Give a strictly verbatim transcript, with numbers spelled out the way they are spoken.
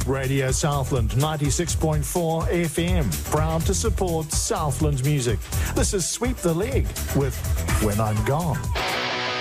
Radio Southland ninety-six point four F M, proud to support Southland music. This is Sweep the Leg with When I'm Gone.